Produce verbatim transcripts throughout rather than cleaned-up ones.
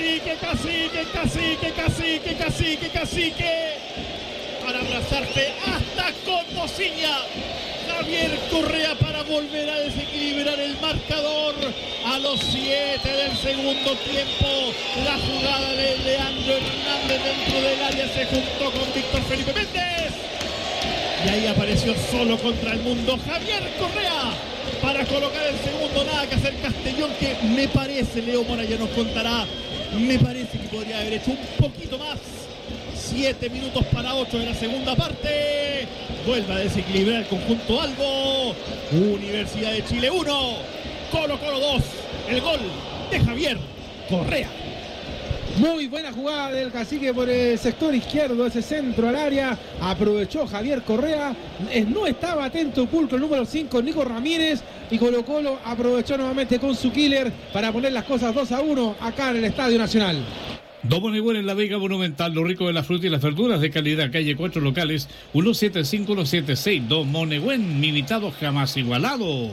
cacique, cacique, cacique, cacique, cacique, cacique. Para abrazarte hasta con mociña. Javier Correa para volver a desequilibrar el marcador a los siete del segundo tiempo. La jugada de Leandro Hernández dentro del área se juntó con Víctor Felipe Méndez. Y ahí apareció solo contra el mundo Javier Correa para colocar el segundo. Nada que hacer Castellón, que me parece, Leo Mora ya nos contará, me parece que podría haber hecho un poquito más. Siete minutos para ocho de la segunda parte. Vuelve a desequilibrar el conjunto Albo. Universidad de Chile uno, Colo Colo dos. El gol de Javier Correa. Muy buena jugada del cacique por el sector izquierdo, ese centro al área. Aprovechó Javier Correa. No estaba atento pulcro el número cinco, Nico Ramírez. Y Colo Colo aprovechó nuevamente con su killer para poner las cosas dos a uno acá en el Estadio Nacional. Domonegüen en la Vega Monumental, lo rico de las frutas y las verduras de calidad, calle cuatro locales, uno siete cinco, uno siete seis. Domonegüen, limitado jamás igualado.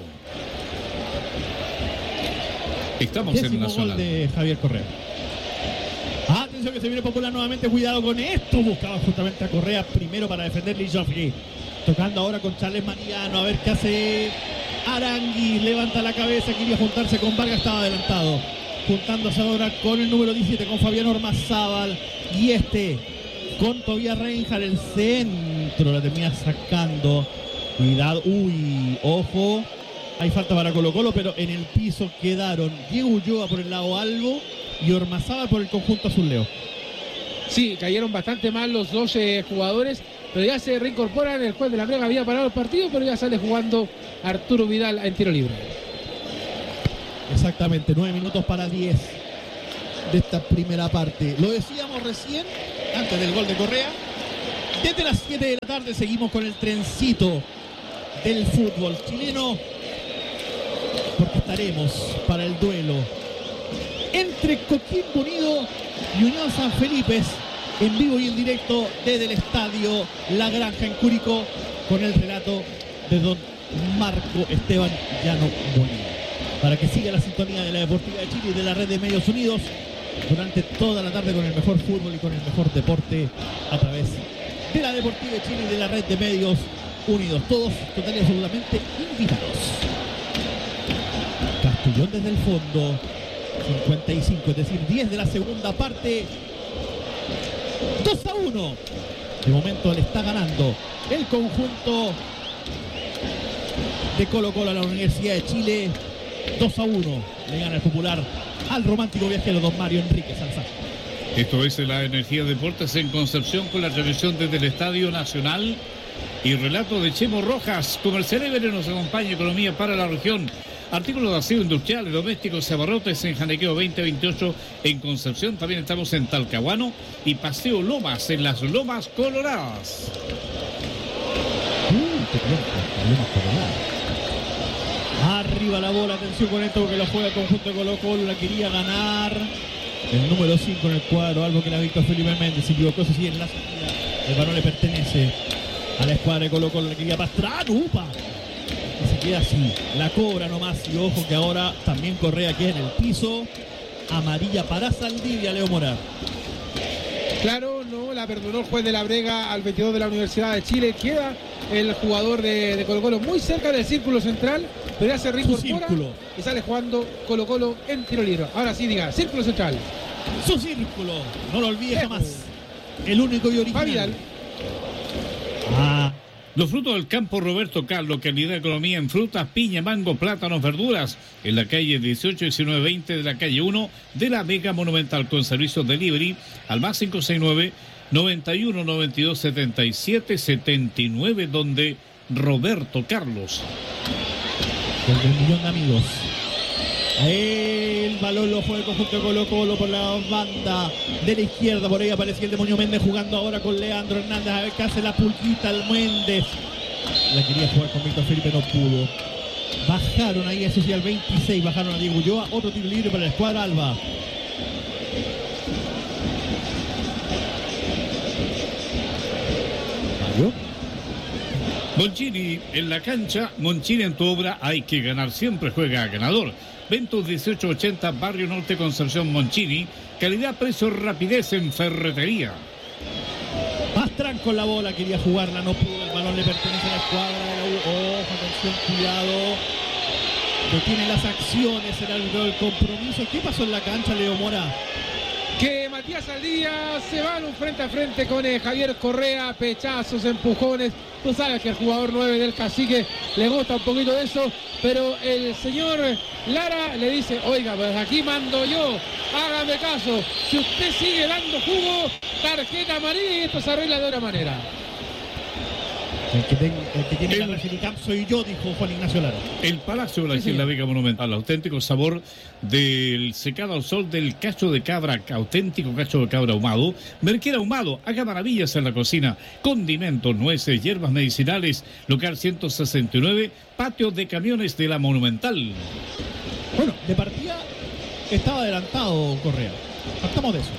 Estamos Décimo en Nacional. Gol de Javier Correa. Atención que se viene Popular nuevamente, cuidado con esto. Buscaba justamente a Correa primero para defender Lee Joffrey. Tocando ahora con Charles Mariano, a ver qué hace Arangui. Levanta la cabeza, quería juntarse con Vargas, estaba adelantado. Juntándose ahora con el número diecisiete, con Fabián Ormazábal. Y este, con Tobias Reinhardt, el centro, la termina sacando. Cuidado, uy, ojo. Hay falta para Colo Colo, pero en el piso quedaron Diego Ulloa por el lado Albo y Ormazábal por el conjunto azul Leo. Sí, cayeron bastante mal los dos eh, jugadores, pero ya se reincorporan. El juez de la Brega había parado el partido, pero ya sale jugando Arturo Vidal en tiro libre. Exactamente, nueve minutos para diez de esta primera parte. Lo decíamos recién, antes del gol de Correa. Desde las siete de la tarde seguimos con el trencito del fútbol chileno, porque estaremos para el duelo entre Coquimbo Unido y Unión San Felipe, en vivo y en directo desde el estadio La Granja en Curicó, con el relato de don Marco Esteban Llano Bonilla. Para que siga la sintonía de la Deportiva de Chile y de la red de Medios Unidos durante toda la tarde con el mejor fútbol y con el mejor deporte a través de la Deportiva de Chile y de la red de Medios Unidos. Todos total y absolutamente invitados. Castellón desde el fondo, cincuenta y cinco, es decir, diez de la segunda parte. dos a uno. De momento le está ganando el conjunto de Colo Colo a la Universidad de Chile. dos a uno le gana el Popular al romántico viajero don Mario Enrique Salazar. Esto es la Energía Deportes en Concepción, con la transmisión desde el Estadio Nacional y relato de Chemo Rojas. Comercial Everett nos acompaña, economía para la región. Artículos de aseo industriales, domésticos y abarrotes en Janequeo veinte veintiocho en Concepción. También estamos en Talcahuano y Paseo Lomas, en las Lomas Coloradas. Uh, qué tiempo, Lomas Coloradas. Arriba la bola, atención con esto porque lo juega el conjunto de Colo Colo, la quería ganar el número cinco en el cuadro, algo que era Víctor Felipe Méndez, se equivocó, se sigue en la salida, el balón le pertenece a la escuadra de Colo Colo, la quería Pastrana, upa, y se queda así, la cobra nomás, y ojo que ahora también Correa queda en el piso, amarilla para Saldivia, Leo Mora. Claro, no, la perdonó el juez de la Brega al veintidós de la Universidad de Chile. Queda el jugador de, de Colo Colo muy cerca del círculo central, pero ya se reincorpora y sale jugando Colo Colo en tiro libre. Ahora sí, diga, círculo central. Su círculo, no lo olvide jamás. El único y original. Vidal. Ah. Los frutos del campo Roberto Carlos, calidad de economía en frutas, piña, mango, plátanos, verduras, en la calle dieciocho, diecinueve, veinte de la calle uno de la Vega Monumental, con servicio delivery al más cinco seis nueve, noventa y uno, noventa y dos, setenta y siete, setenta y nueve, donde Roberto Carlos. Con el millón de amigos. El balón lo juega el conjunto de Colo Colo por la banda de la izquierda. Por ahí aparecía el demonio Méndez jugando ahora con Leandro Hernández. A ver qué hace la pulquita al Méndez. La quería jugar con Víctor Felipe, no pudo. Bajaron ahí, eso sí, al veintiséis. Bajaron a Diego Ulloa. Otro tiro libre para la escuadra Alba. Mario. Monchini en la cancha, Monchini en tu obra, hay que ganar siempre, juega ganador. Ventus dieciocho ochenta, Barrio Norte, Concepción, Monchini. Calidad, precio, rapidez en ferretería. Pastrán con la bola, quería jugarla, no pudo. El balón le pertenece a la escuadra de la U. Ojo, atención, cuidado. Detiene las acciones el árbitro del compromiso. ¿Qué pasó en la cancha, Leo Mora? Que Matías Aldía se va en un frente a frente con eh, Javier Correa, pechazos, empujones. Tú sabes que el jugador nueve del Cacique le gusta un poquito de eso, pero el señor Lara le dice, oiga, pues aquí mando yo, hágame caso, si usted sigue dando jugo, tarjeta amarilla y esto se arregla de otra manera. El que, ten, el que tiene el, la Refinicam soy yo, dijo Juan Ignacio Lara. El Palacio de la, sí, sí. la Vega Monumental, auténtico sabor del secado al sol del cacho de cabra, auténtico cacho de cabra ahumado, merquera ahumado, haga maravillas en la cocina, condimentos, nueces, hierbas medicinales, local ciento sesenta y nueve, patio de camiones de la Monumental. Bueno, de partida estaba adelantado Correa, partamos de eso.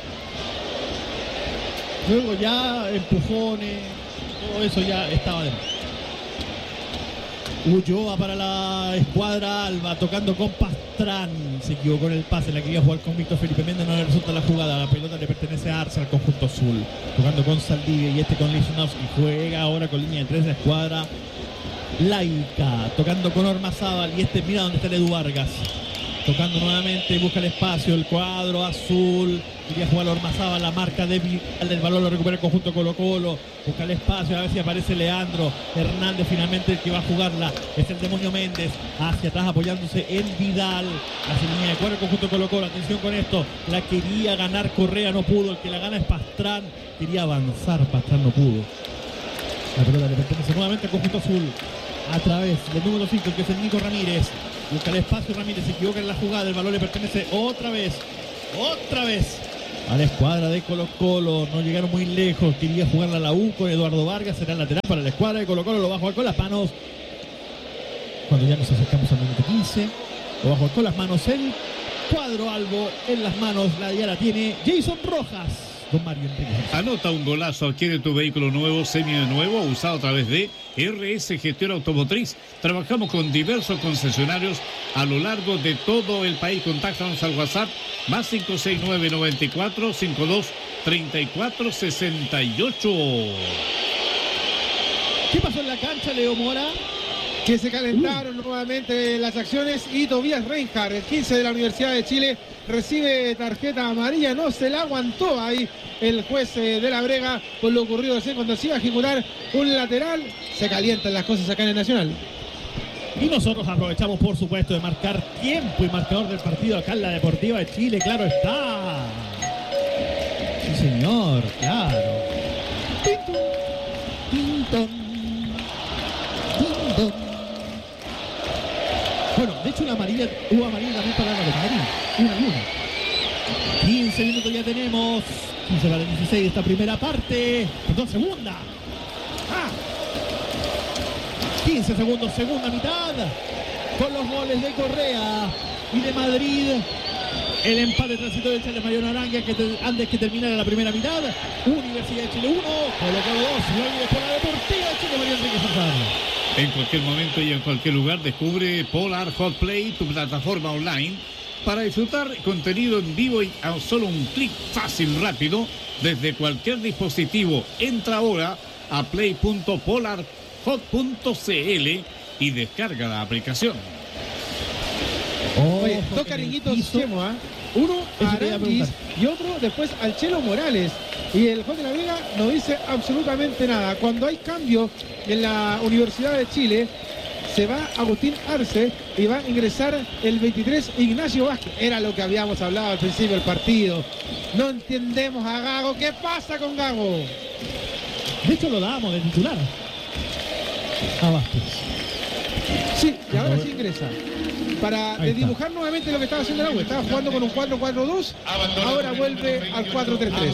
Luego ya empujones, todo eso ya estaba de más. Ulloa para la escuadra Alba, tocando con Pastrán. Se equivocó en el pase, la quería jugar con Víctor Felipe Méndez, no le resulta la jugada. La pelota le pertenece a Arce, al conjunto azul. Tocando con Saldivia y este con Lichnowsky. Juega ahora con línea de tres la escuadra Laica. Tocando con Ormazábal y este, mira dónde está el Edu Vargas. Tocando nuevamente, busca el espacio, el cuadro azul. Quería jugar Ormazábal, la marca de Vidal, el balón lo recupera el conjunto Colo Colo. Busca el espacio, a ver si aparece Leandro Hernández, finalmente el que va a jugarla es el demonio Méndez, hacia atrás apoyándose en Vidal. La línea de cuadro el conjunto Colo Colo, atención con esto, la quería ganar Correa, no pudo, el que la gana es Pastrán, quería avanzar, Pastrán no pudo. La pelota le pertenece nuevamente al conjunto azul, a través del número cinco, que es el Nico Ramírez. Busca el espacio, Ramírez se equivoca en la jugada, el balón le pertenece otra vez, otra vez a la escuadra de Colo Colo. No llegaron muy lejos, quería jugarla a la U con Eduardo Vargas, será el lateral para la escuadra de Colo Colo, lo va a jugar con las manos. Cuando ya nos acercamos al minuto quince, lo va a jugar con las manos el cuadro albo, en las manos, la ya la tiene Jason Rojas. Don Mario Enrique. Anota un golazo, adquiere tu vehículo nuevo, semi-nuevo, usado a través de R S Gestión Automotriz. Trabajamos con diversos concesionarios a lo largo de todo el país. Contáctanos al WhatsApp más cinco seis nueve, noventa y cuatro, cincuenta y dos, treinta y cuatro, sesenta y ocho. ¿Qué pasó en la cancha, Leo Mora? Que se calentaron uh. nuevamente las acciones y Tobías Reinhardt, el quince de la Universidad de Chile, recibe tarjeta amarilla, no se la aguantó ahí el juez de la Brega con lo ocurrido recién cuando se iba a ejecutar un lateral. Se calientan las cosas acá en el Nacional. Y nosotros aprovechamos, por supuesto, de marcar tiempo y marcador del partido acá en la Deportiva de Chile, claro está. Sí, señor, claro. Tinton, tinton, tinton. Bueno, de hecho, una amarilla, hubo amarilla también para la Madrid. Una y una. quince minutos ya tenemos. quince para dieciséis de esta primera parte. Perdón, segunda. Ah. quince segundos, segunda mitad. Con los goles de Correa y de Madrid. El empate transitorio del Chile Mayor Naranja que te, antes que terminara la primera mitad. Universidad de Chile uno. Colo Colo dos. Luego por la Deportiva de Chile María Enrique Salazar. En cualquier momento y en cualquier lugar descubre Polar Hot Play, tu plataforma online, para disfrutar contenido en vivo y a solo un clic fácil, rápido, desde cualquier dispositivo. Entra ahora a play punto polar hot punto c l y descarga la aplicación. Oye, dos cariñitos Chemo, ¿eh? Uno a Aranguis y otro después al Chelo Morales. Y el juez de la Vega no dice absolutamente nada. Cuando hay cambio en la Universidad de Chile, se va Agustín Arce y va a ingresar el veintitrés Ignacio Vázquez. Era lo que habíamos hablado al principio del partido. No entendemos a Gago. ¿Qué pasa con Gago? De hecho lo dábamos de titular a Vázquez. Sí, y ahora sí ingresa. Para dibujar nuevamente lo que estaba haciendo el agua. Estaba jugando con un cuatro cuatro dos, ahora vuelve al cuatro tres tres.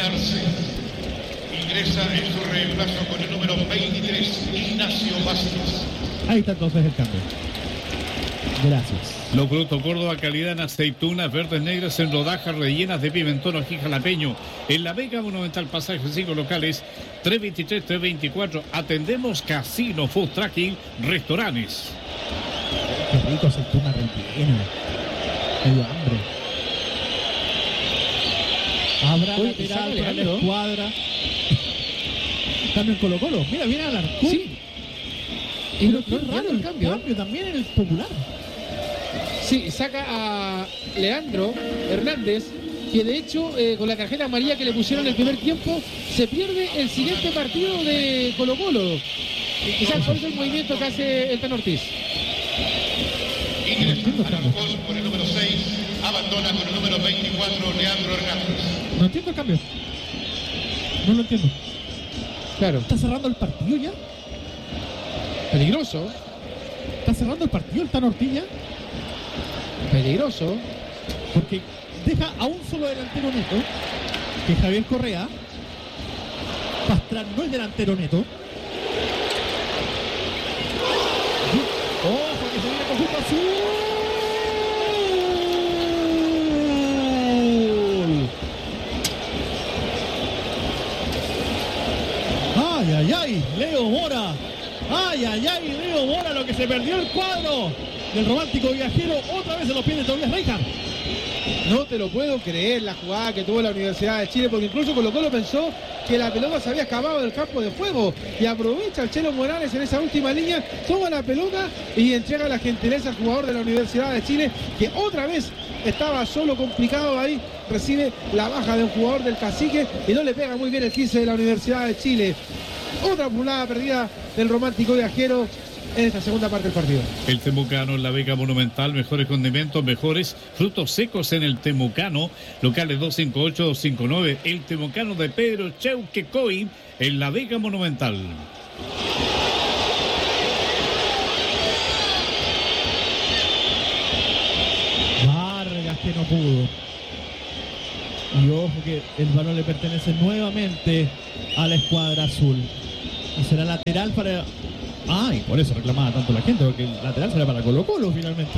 Ingresa en su reemplazo con el número veintitrés, Ignacio Vázquez. Ahí está entonces el cambio. Gracias. Los frutos Córdoba, calidad en aceitunas verdes negras en rodajas rellenas de pimentón, ají jalapeño. En la Vega Monumental, pasaje cinco locales, tres veintitrés, tres veinticuatro. Atendemos casino, food tracking, restaurantes. Qué rico, aceituna rellena. Me dio hambre. Habrá Uy, lateral sale para la Leandro. escuadra. Cambio en Colo Colo. Mira, viene Alarcón. Sí. Y Pero no, qué no raro raro el el cambio. cambio también en el Popular. Sí, saca a Leandro Hernández, que de hecho eh, con la tarjeta amarilla que le pusieron en el primer tiempo se pierde el siguiente partido de Colo Colo. Y quizás por eso el movimiento que hace el Tan Ortiz. Ingresa Alarcón por el número seis, abandona con el número veinticuatro, Leandro Hernández. No entiendo el cambio. No lo entiendo. Claro, ¿Está cerrando el partido ya? peligroso, ¿Está cerrando el partido el Tan Ortiz ya? peligroso. Porque deja a un solo delantero neto, que es Javier Correa. Pastrán no es delantero neto. ¡Ojo que se viene conjunto azul! ¡Ay, ay, ay! Leo Mora. ¡Ay, ay, ay! Leo Mora, lo que se perdió el cuadro del romántico viajero. Otra vez en los pies de Tobias Reinhardt. No te lo puedo creer la jugada que tuvo la Universidad de Chile, porque incluso Colo Colo pensó que la pelota se había escapado del campo de juego y aprovecha el Chelo Morales en esa última línea, toma la pelota y entrega la gentileza al jugador de la Universidad de Chile, que otra vez estaba solo, complicado ahí, recibe la baja de un jugador del Cacique y no le pega muy bien el quince de la Universidad de Chile. Otra pulada perdida del romántico viajero en esta segunda parte del partido. El Temucano en la Vega Monumental, mejores condimentos, mejores frutos secos en el Temucano, locales dos cinco ocho, dos cinco nueve, el Temucano de Pedro Cheuquecoy en la Vega Monumental. Vargas que no pudo. Y ojo que el balón le pertenece nuevamente a la escuadra azul. Y será lateral para... Ah, y por eso reclamaba tanto la gente, porque el lateral será para Colo Colo finalmente.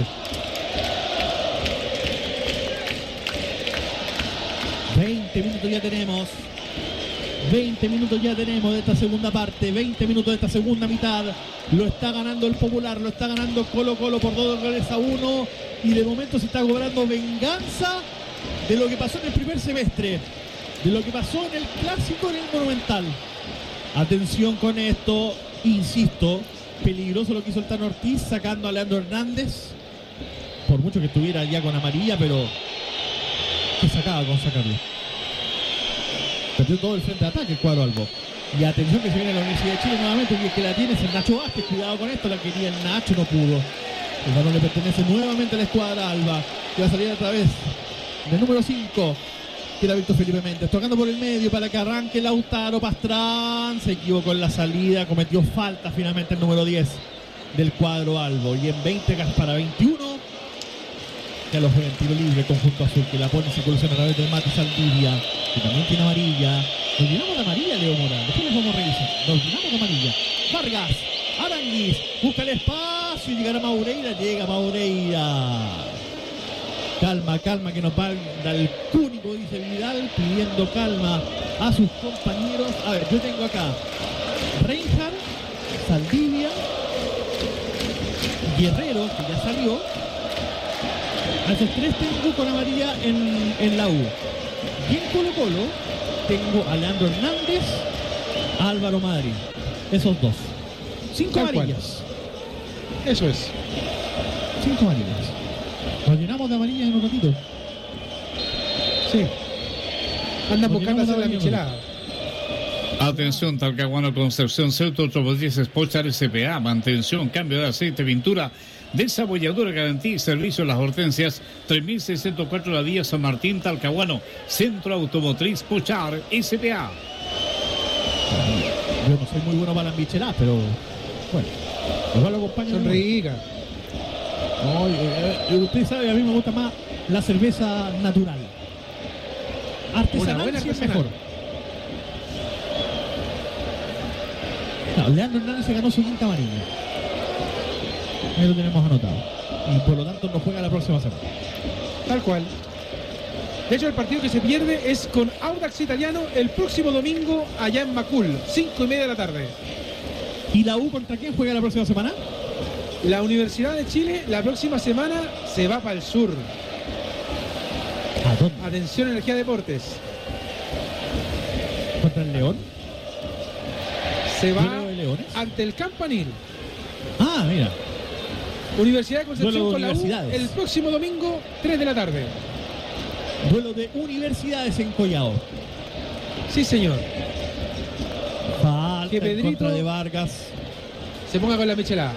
veinte minutos ya tenemos. veinte minutos ya tenemos de esta segunda parte. veinte minutos de esta segunda mitad. Lo está ganando el Popular, lo está ganando Colo Colo por dos goles a uno. Y de momento se está cobrando venganza de lo que pasó en el primer semestre. De lo que pasó en el Clásico en el Monumental. Atención con esto. Insisto, peligroso lo que hizo el Tan Ortiz sacando a Leandro Hernández. Por mucho que estuviera ya con amarilla, pero que sacaba con sacarlo. Perdió todo el frente de ataque el cuadro Albo. Y atención que se viene la Universidad de Chile nuevamente, y el que la tiene es el Nacho Vázquez. Cuidado con esto, la quería el Nacho, no pudo. El balón le pertenece nuevamente a la escuadra Alba, que va a salir a través del número cinco. Que era Víctor Felipe Méndez, tocando por el medio para que arranque Lautaro Pastrán. Se equivocó en la salida, cometió falta finalmente el número diez del cuadro Albo. Y en veinte para veintiuno, ya lo juega en tiro libre conjunto azul, que la pone en circulación a través del Mati Saldivia, que también tiene amarilla. Nos llenamos de amarilla, Leo Morán. Después les vamos a revisar. Nos llenamos de amarilla. Vargas, Aranguis, busca el espacio y llegará Maureira. Llega Maureira. Calma, calma, que nos va el cúnico, dice Vidal, pidiendo calma a sus compañeros. A ver, yo tengo acá Reinhardt, Saldivia, Guerrero, que ya salió. A esos tres tengo con amarilla en, en la U. Y en Colo Colo tengo a Leandro Hernández, a Álvaro Madrid. Esos dos. Cinco Tal cual. amarillas. Eso es. Cinco amarillas. Nos llenamos de amarillas en un ratito. Sí. Andan Nos buscando llenamos hacer la de michelada. Atención, Talcahuano, Concepción, Centro, Automotrices, Pochar, S P A, mantención, cambio de aceite, pintura, desabolladura, garantía y servicio a las hortensias, tres mil seiscientos cuatro la Vía San Martín, Talcahuano, Centro Automotriz, Pochar, S P A. Yo no soy muy bueno para las micheladas, pero bueno, igual lo acompaño. Son ricas. No, eh, eh, usted sabe, a mí me gusta más la cerveza natural. Artesanal, Una buena sí es artesanal. mejor. No, Leandro Hernández se ganó su quinta amarilla. Ahí lo tenemos anotado. y por lo tanto no juega la próxima semana. Tal cual. De hecho, el partido que se pierde es con Audax Italiano el próximo domingo allá en Macul, cinco y media de la tarde. ¿Y la U contra quién juega la próxima semana? La Universidad de Chile la próxima semana se va para el sur. ¿A dónde? Atención, Energía Deportes. ¿Contra el León? Se va ¿Duelo de Leones? ante el Campanil. Ah, mira. Universidad de Duelo Concepción de con la U universidades. el próximo domingo, tres de la tarde. Duelo de universidades en Collao. Sí, señor. Falta Que en Pedrito- contra de Vargas. Se ponga con la michelada.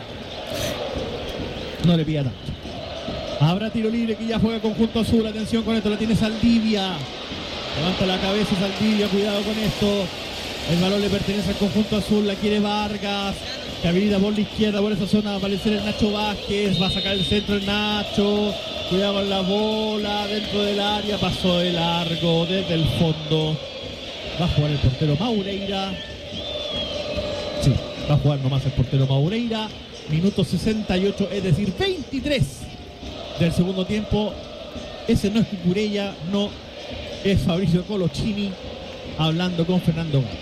No le pilla tanto. Habrá tiro libre que ya juega conjunto azul. Atención con esto, la tiene Saldivia. Levanta la cabeza Saldivia, cuidado con esto. El balón le pertenece al conjunto azul, la quiere Vargas. Que habilita por la izquierda, por esa zona va a aparecer el Nacho Vázquez. Va a sacar el centro el Nacho. Cuidado con la bola dentro del área. Pasó de largo desde el fondo. Va a jugar el portero Maureira. Sí, va a jugar nomás el portero Maureira. Minuto sesenta y ocho, es decir, veintitrés del segundo tiempo. Ese no es Cucurella, no es Fabricio Colochini hablando con Fernando Gago.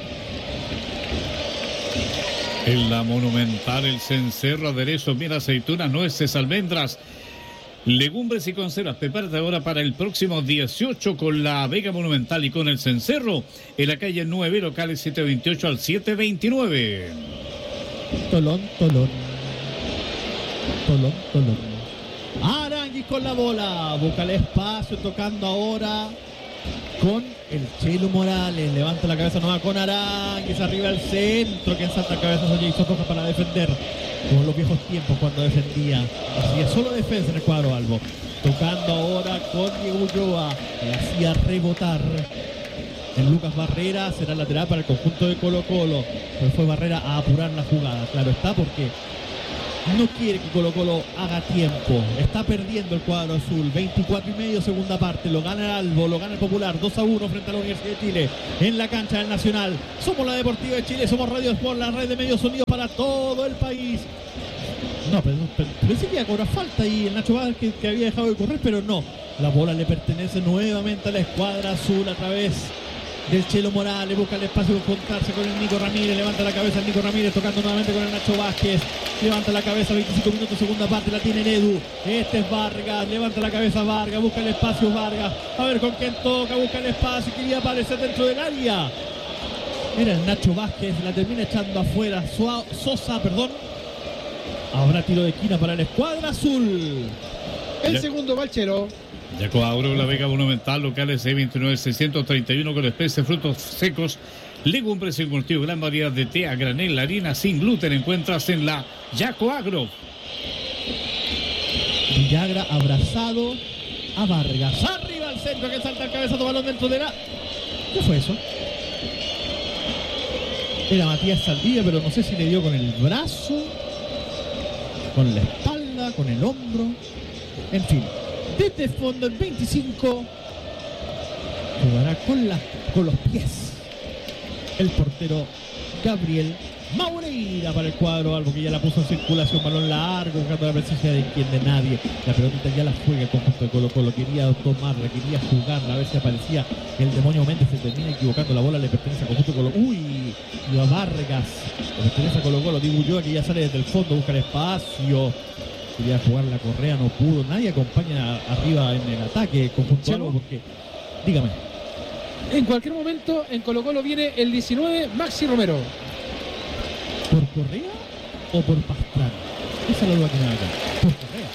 En la Monumental, el cencerro, aderezos, miel, aceitunas, nueces, almendras, legumbres y conservas. Prepárate ahora para el próximo dieciocho con la Vega Monumental y con el cencerro en la calle nueve, locales siete veintiocho al siete veintinueve. Tolón, tolón. Tolón, tolón. Aranguis con la bola. Busca el espacio, tocando ahora con el Chelo Morales. Levanta la cabeza nomás con Aranguis. Arriba al centro. Que salta cabezas a Jason Rojas para defender. Como en los viejos tiempos cuando defendía. Hacía solo defensa en el cuadro Albo. Tocando ahora con Diego Ulloa. Le hacía rebotar. En Lucas Barrera será lateral para el conjunto de Colo Colo. Pero fue Barrera a apurar la jugada. Claro está, porque no quiere que Colo Colo haga tiempo. Está perdiendo el cuadro azul. veinticuatro y medio, segunda parte. Lo gana el Albo, lo gana el Popular. dos a uno frente a la Universidad de Chile. En la cancha del Nacional. Somos la Deportiva de Chile. Somos Radio Sport, la red de medios sonidos para todo el país. No, pero, pero pensé que iba a cobrar falta y el Nacho Vázquez que, que había dejado de correr, pero no. La bola le pertenece nuevamente a la escuadra azul a través del Chelo Morales. Busca el espacio de encontrarse con el Nico Ramírez. Levanta la cabeza el Nico Ramírez, tocando nuevamente con el Nacho Vázquez. Levanta la cabeza, veinticinco minutos, segunda parte, la tiene Edu. Este es Vargas, levanta la cabeza Vargas, busca el espacio Vargas. A ver con quién toca, busca el espacio. Quería aparecer dentro del área. Era el Nacho Vázquez, la termina echando afuera. Sua- Sosa, perdón. Habrá tiro de esquina para la escuadra azul. El Ya. segundo va el Chelo. Yaco Agro, la Vega Monumental, locales seiscientos veintinueve seiscientos treinta y uno con especies, frutos secos, legumbres en cultivo, gran variedad de té a granel, harina sin gluten, encuentras en la Yaco Agro. Villagra abrazado a Vargas. Arriba al centro que salta el cabezazo, balón dentro de la... ¿Qué fue eso? Era Matías Saldivia, pero no sé si le dio con el brazo, con la espalda, con el hombro. En fin, desde fondo el veinticinco jugará con, la, con los pies el portero Gabriel Maureira para el cuadro Albo, que ya la puso en circulación, balón largo, buscando la presencia de quien de nadie. La pelotita ya la juega el conjunto de Colo Colo, quería tomarla, quería jugarla, a ver si aparecía el demonio Méndez, se termina equivocando, la bola le pertenece al conjunto de Colo Colo. Uy, y a Vargas, le pertenece a Colo Colo, Diego Ulloa que ya sale desde el fondo, busca el espacio. Quería jugar la Correa, no pudo, nadie acompaña arriba en el ataque el conjunto Albo, porque, dígame. En cualquier momento en Colo Colo viene el diecinueve, Maxi Romero. ¿Por Correa o por Pastrana? Esa es la duda que me da acá. Por Correa.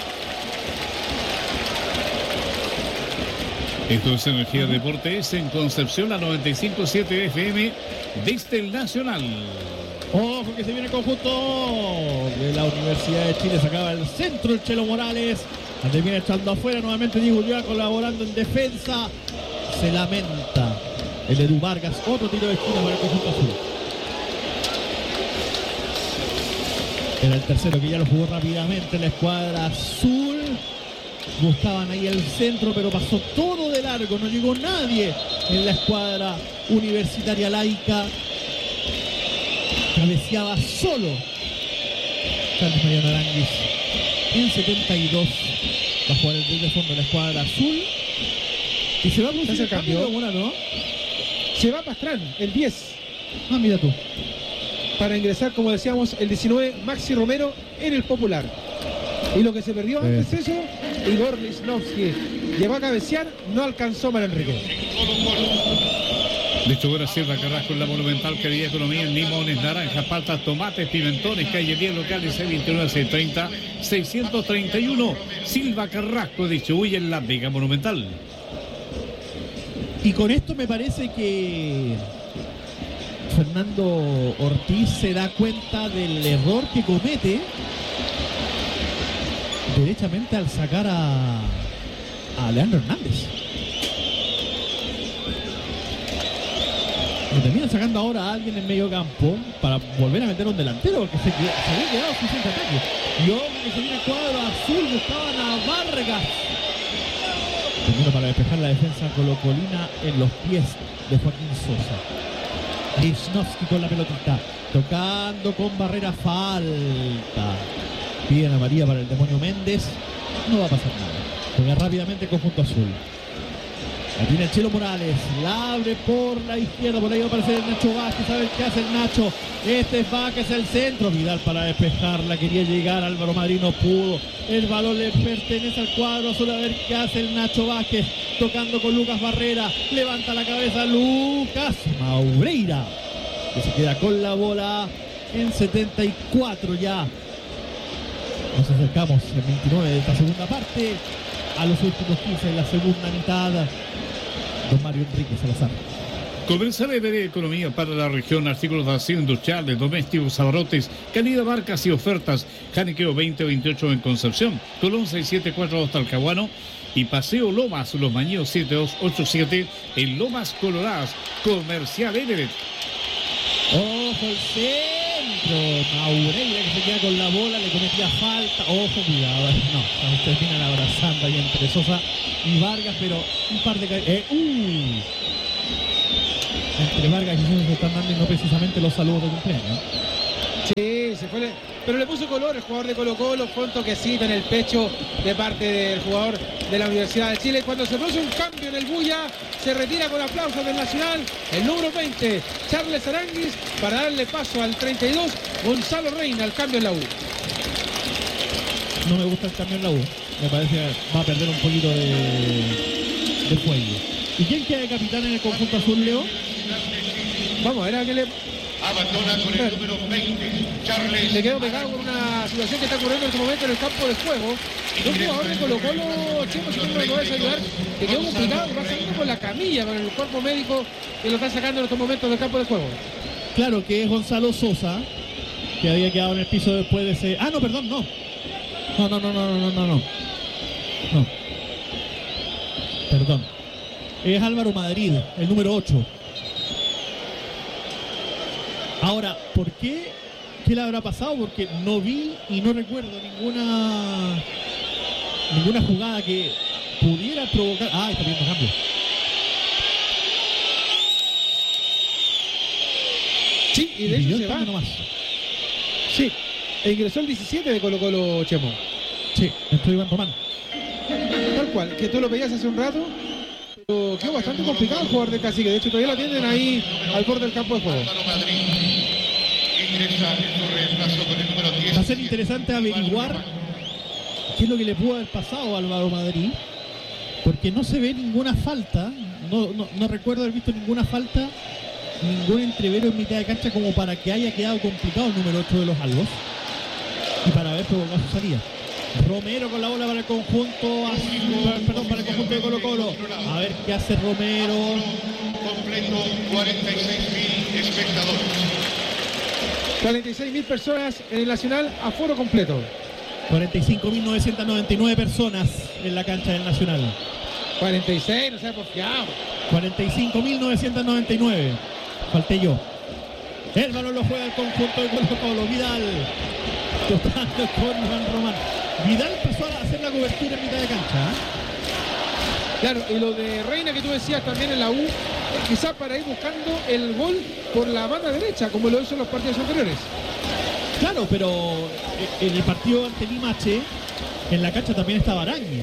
Esto es Energía Deportes en Concepción, la noventa y cinco punto siete F M desde el Nacional. Ojo que se viene el conjunto de la Universidad de Chile. Sacaba el centro el Chelo Morales. La termina echando afuera. Nuevamente Diego Ulloa colaborando en defensa. Se lamenta el Edu Vargas. Otro tiro de esquina para el conjunto azul. Era el tercero que ya lo jugó rápidamente la escuadra azul. Buscaban ahí el centro, pero pasó todo de largo. No llegó nadie en la escuadra universitaria laica. Cabeceaba solo Carlos Mariano Aranguis en setenta y dos. Va a jugar el desde fondo de la escuadra azul. Y se va a producir el cambio, cambio. Mora, ¿no? Se va Pastrán, el diez. Ah, mira tú. Para ingresar, como decíamos, el diecinueve, Maxi Romero en el Popular. Y lo que se perdió Sí. antes eso, Igor Lisnowski. Llegó a cabecear, no alcanzó para Enrique. Distribuidora Silva Carrasco en la Monumental, Querida Economía, en limones, naranjas, paltas, tomates, pimentones, calle diez locales seis veintinueve, seiscientos treinta, seiscientos treinta y uno. Silva Carrasco distribuye en la Vega Monumental. Y con esto me parece que Fernando Ortiz se da cuenta del error que comete derechamente al sacar a, a Leandro Hernández. Lo terminan sacando ahora a alguien en medio campo para volver a meter un delantero porque se, qued- se había quedado sin centro ataque. Y hombre, que se viene el cuadro azul, buscaban a Vargas. Primero para despejar la defensa colocolina en los pies de Joaquín Sosa. Lisnowski con la pelotita, tocando con barrera, falta. Piden a María para el demonio Méndez. No va a pasar nada. Juega rápidamente el conjunto azul. La tiene Chelo Morales, la abre por la izquierda, por ahí va a aparecer el Nacho Vázquez, a ver qué hace el Nacho. Este es Vázquez, el centro, Vidal para despejarla, quería llegar, Álvaro Madrid no pudo. El balón le pertenece al cuadro azul, a ver qué hace el Nacho Vázquez, tocando con Lucas Barrera, levanta la cabeza Lucas Maureira, que se queda con la bola en setenta y cuatro ya. Nos acercamos en veintinueve de esta segunda parte a los últimos quince de la segunda mitad. Don Mario Enrique Salazar. Comenzar a ver economía para la región, artículos de aseo industriales, domésticos, abarrotes, calidad, marcas y ofertas. Janiqueo veinte veintiocho en Concepción, Colón seiscientos setenta y cuatro Talcahuano y Paseo Lomas, Los Mañeos siete dos ocho siete en Lomas Coloradas. Comercial Everett. Ojo el centro. Maureira que se queda con la bola, le cometía falta. Ojo, cuidado. No, nos terminan abrazando ahí entre Sosa y Vargas, pero un par de... ca- Eh, uh. Entre Vargas y Sosa se están dando y no precisamente los saludos de cumpleaños. Sí, se fue, le- pero le puso color el jugador de Colo Colo, fue un toquecito en el pecho de parte del jugador de la Universidad de Chile. Cuando se produce un cambio en el Bulla, se retira con aplausos del Nacional el número veinte, Charles Aranguis, para darle paso al treinta y dos, Gonzalo Reina, al cambio en la U. No me gusta el cambio en la U. Me parece que va a perder un poquito de, de fuelle. ¿Y quién queda de capitán en el conjunto azul, Leo? Vamos a ver a qué le, Abandona con el número veinte, Charles. le quedó pegado con una situación que está ocurriendo en este momento en el campo de juego. Un jugador de Colo Colo, Chemo, si tú me lo puedes ayudar, que quedó complicado, va saliendo con la camilla, con el cuerpo médico que lo está sacando en estos momentos del campo de juego. Claro, que es Gonzalo Sosa, que había quedado en el piso después de ese... Ah, no, perdón, no. No, no, no, no, no, no, no, no. No. Perdón. Es Álvaro Madrid, el número ocho. Ahora, ¿por qué? ¿Qué le habrá pasado? Porque no vi y no recuerdo ninguna ninguna jugada que pudiera provocar... Ah, está viendo cambio. Sí, y de Y hecho el se va. cambio nomás. Sí, e ingresó el diecisiete de Colo Colo, Chemo. Sí, entró Iván Román. Tal cual, que tú lo veías hace un rato, pero quedó bastante complicado el jugador de Cacique. De hecho, todavía lo tienen ahí al borde del campo de juego. Álvaro Madrid ingresa en su reemplazo con el número diez. Va a ser interesante averiguar qué es lo que le pudo haber pasado a Álvaro Madrid, porque no se ve ninguna falta, no, no, no recuerdo haber visto ninguna falta, ningún entrevero en mitad de cancha como para que haya quedado complicado el número ocho de los Albos y para haber provocado su salida. Romero con la bola para el conjunto azul, perdón, para el conjunto de Colo Colo. A ver qué hace Romero. Completo, cuarenta y seis mil espectadores. cuarenta y seis mil personas en el Nacional, aforo completo. cuarenta y cinco mil novecientas noventa y nueve personas en la cancha del Nacional. cuarenta y seis, no sea porfiado. cuarenta y cinco mil novecientos noventa y nueve. Falté yo. El balón lo juega el conjunto de Colo Colo. Vidal tocando con Iván Román. Vidal pasó a hacer la cobertura en mitad de cancha. ¿eh? Claro, y lo de Reina que tú decías también en la U, quizás para ir buscando el gol por la banda derecha, como lo hizo en los partidos anteriores. Claro, pero en el partido ante Limache En la cancha también estaba Arangui.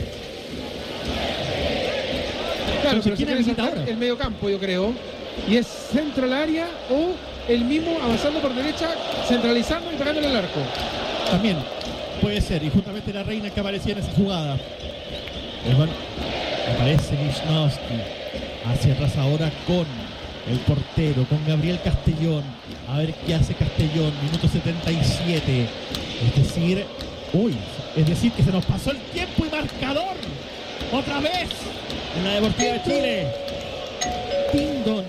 Claro, Entonces, pero ¿quién se quiere habilita saltar ahora? el medio campo, yo creo. Y es centro al área o el mismo avanzando por derecha, centralizando y pegándole al arco. También puede ser, y justamente la Reina que aparecía en esa jugada. Es bueno, aparece Lichnowsky hacia atrás ahora con el portero, con Gabriel Castellón. A ver qué hace Castellón, minuto setenta y siete. Es decir, uy, es decir que se nos pasó el tiempo y marcador. Otra vez en la Deportiva de Chile. Dindon.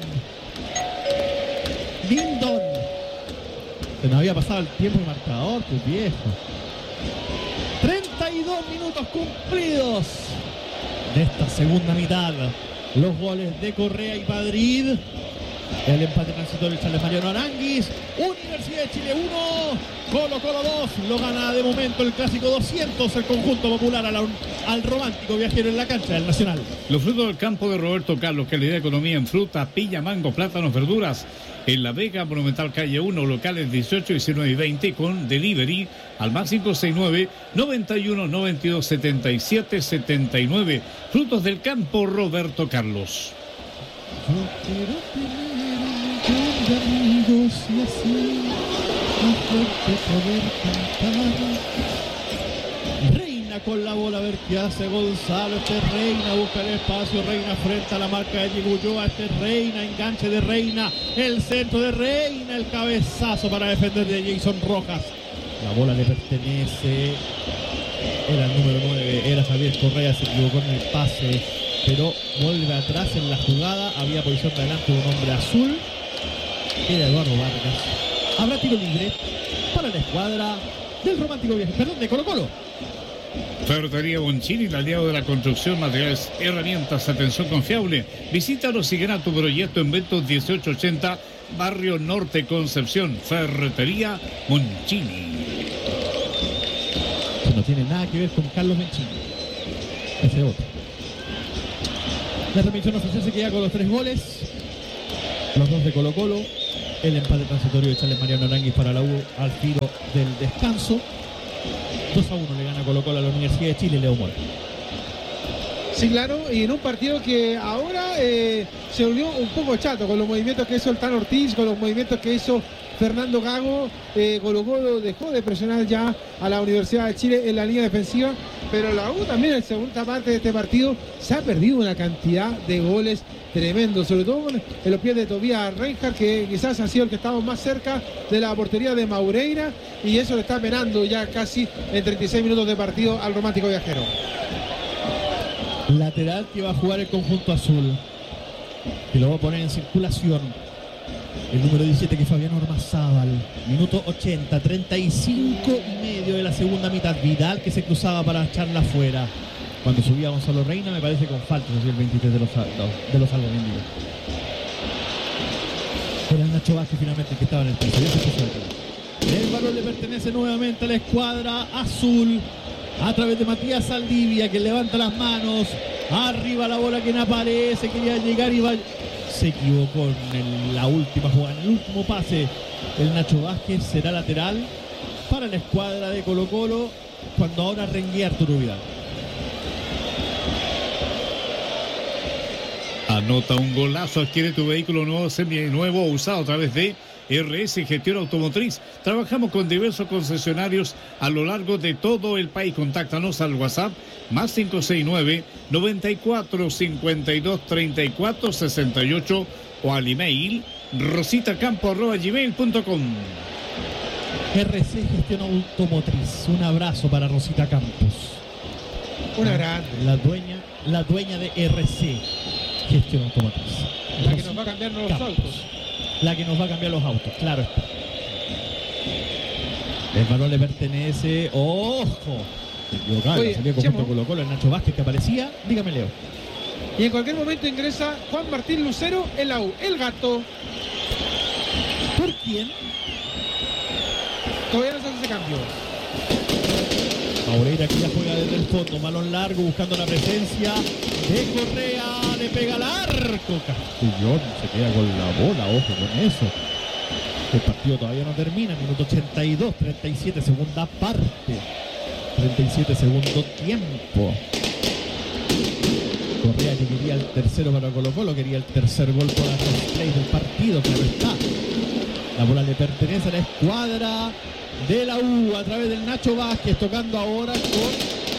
Dindon. Se nos había pasado el tiempo y marcador, pues viejo. treinta y dos minutos cumplidos de esta segunda mitad. Los goles de Correa y Madrid. El empate transitorio de Charles Mariano Aranguis. Universidad de Chile uno, Colo Colo dos. Lo gana de momento el clásico doscientos, el conjunto popular al, al romántico viajero en la cancha del Nacional. Los frutos del campo de Roberto Carlos, calidad de economía en frutas, piña, mango, plátanos, verduras. En La Vega, Monumental Calle uno, locales dieciocho, diecinueve y veinte, con delivery al más cinco seis nueve, noventa y uno, noventa y dos, setenta y siete, setenta y nueve. Frutos del campo Roberto Carlos. Yo quiero tener un montón de amigos y así más fuerte poder cantar. Reina con la bola, a ver qué hace Gonzalo. Este es Reina, busca el espacio. Reina frente a la marca de Diego Ulloa. Este es Reina, enganche de Reina. El centro de Reina, el cabezazo para defender de Jason Rojas. La bola le pertenece. Era el número nueve, era Javier Correa, se equivocó en el pase, pero vuelve atrás en la jugada. Había posición de adelante de un hombre azul. Era Eduardo Vargas. Habrá tiro libre para la escuadra del romántico viaje, perdón, de Colo Colo. Ferretería Bonchini, el aliado de la construcción, materiales, herramientas, atención confiable. Visítanos y gana tu proyecto en Ventos dieciocho ochenta, Barrio Norte, Concepción. Ferretería Bonchini. No tiene nada que ver con Carlos Bonchini. Ese otro. La transmisión oficial se queda con los tres goles. Los dos de Colo Colo. El empate transitorio de Charles Mariano Aranguis para la U al tiro del descanso. dos a uno le gana Colo Colo a la Universidad de Chile, Leo Mora. Sí, claro, y en un partido que ahora eh, se unió un poco chato con los movimientos que hizo el Tan Ortiz, con los movimientos que hizo Fernando Gago. eh, Colo Colo dejó de presionar ya a la Universidad de Chile en la línea defensiva, pero la U también en la segunda parte de este partido se ha perdido una cantidad de goles tremendo, sobre todo en los pies de Tobías Reinhardt, que quizás ha sido el que estaba más cerca de la portería de Maureira, y eso le está penando ya casi en treinta y seis minutos de partido al romántico viajero. Lateral que va a jugar el conjunto azul, que lo va a poner en circulación. El número diecisiete, que es Fabián Ormazábal. Minuto ochenta, treinta y cinco y medio de la segunda mitad. Vidal que se cruzaba para echarla afuera. Cuando subía Gonzalo Reina, me parece con falta, así el veintitrés de los, de los algo vendidos. Era Nacho Vázquez finalmente el que estaba en el piso. El balón le pertenece nuevamente a la escuadra azul, a través de Matías Saldivia, que levanta las manos. Arriba la bola que no aparece, quería llegar y va... se equivocó en la última jugada, en el último pase. El Nacho Vázquez será lateral para la escuadra de Colo Colo, cuando ahora renguea Arturo Vidal. Anota un golazo, adquiere tu vehículo nuevo, seminuevo o usado a través de R S Gestión Automotriz. Trabajamos con diversos concesionarios a lo largo de todo el país. Contáctanos al WhatsApp más cinco seis nueve, noventa y cuatro, cincuenta y dos, treinta y cuatro, sesenta y ocho o al email rositacampo arroba gmail punto com. R C Gestión Automotriz. Un abrazo para Rosita Campos. Una grande. La dueña, la dueña de R C Gestión Automotriz. La que nos va a cambiar los Campos. autos. La que nos va a cambiar los autos, claro está. El balón le pertenece. ¡Ojo! Se equivocaba, Oye, salía con Chemo. Colo Colo, el Nacho Vázquez que aparecía. Dígame, Leo. Y en cualquier momento ingresa Juan Martín Lucero en la U. El gato. ¿Por quién? Todavía no se hace ese cambio. Maureira que ya juega desde el fondo. Balón largo buscando la presencia de Correa. Le pega al arco. Castellón se queda con la bola. Ojo con eso. El partido todavía no termina. Minuto ochenta y dos, treinta y siete, segunda parte. treinta y siete segundo tiempo. Correa, que quería el tercero para Colo Colo, quería el tercer gol por la play del partido, claro está. La bola le pertenece a la escuadra de la U a través del Nacho Vázquez, tocando ahora con